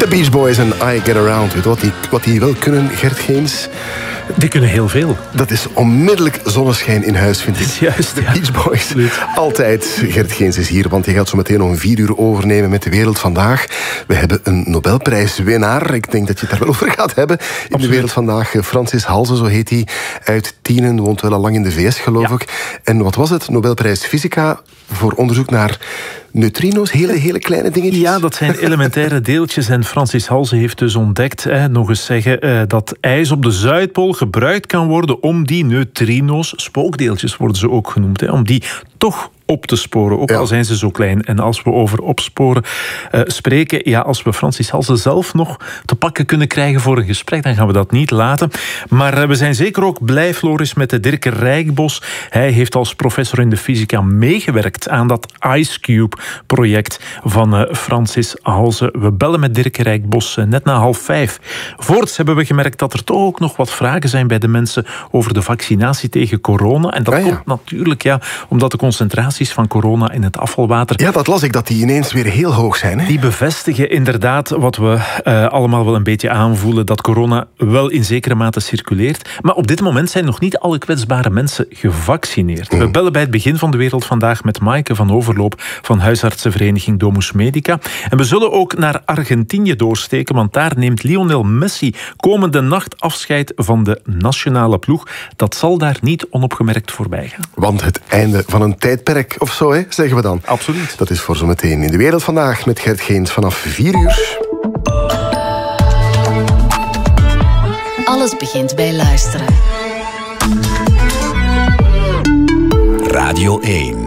The Beach Boys en I Get Around. Weet je wat die wel kunnen, Gert Geens? Die kunnen heel veel. Dat is onmiddellijk zonneschijn in huis, vind ik. Juist, de Beach Boys. Absoluut. Altijd. Gert Geens is hier, want hij gaat zo meteen om 4 uur overnemen met De Wereld Vandaag. We hebben een Nobelprijswinnaar. Ik denk dat je het daar wel over gaat hebben. In De Wereld Vandaag. Francis Halse, zo heet hij. Uit Tienen, woont wel al lang in de VS, geloof ik. En wat was het? Nobelprijs Fysica voor onderzoek naar neutrino's, hele kleine dingetjes. Ja, dat zijn elementaire deeltjes. En Francis Halse heeft dus ontdekt, nog eens zeggen, dat ijs op de Zuidpool gebruikt kan worden om die neutrino's, spookdeeltjes worden ze ook genoemd, om die toch op te sporen, ook al zijn ze zo klein. En als we over opsporen spreken, als we Francis Halse zelf nog te pakken kunnen krijgen voor een gesprek, dan gaan we dat niet laten. Maar we zijn zeker ook blij, Floris, met de Dirk Rijkbos. Hij heeft als professor in de fysica meegewerkt aan dat IceCube-project van Francis Halse. We bellen met Dirk Rijkbos net na 4:30. Voorts hebben we gemerkt dat er toch ook nog wat vragen zijn bij de mensen over de vaccinatie tegen corona. En dat komt natuurlijk omdat de concentraties van corona in het afvalwater... Ja, dat las ik, dat die ineens weer heel hoog zijn. Hè? Die bevestigen inderdaad wat we allemaal wel een beetje aanvoelen, dat corona wel in zekere mate circuleert. Maar op dit moment zijn nog niet alle kwetsbare mensen gevaccineerd. We bellen bij het begin van De Wereld Vandaag met Maaike van Overloop van huisartsenvereniging Domus Medica. En we zullen ook naar Argentinië doorsteken, want daar neemt Lionel Messi komende nacht afscheid van de nationale ploeg. Dat zal daar niet onopgemerkt voorbij gaan. Want het einde van een tijdperk of zo, hè, zeggen we dan. Absoluut. Dat is voor zometeen in De Wereld Vandaag met Gert Geens vanaf 4 uur. Alles begint bij luisteren. Radio 1.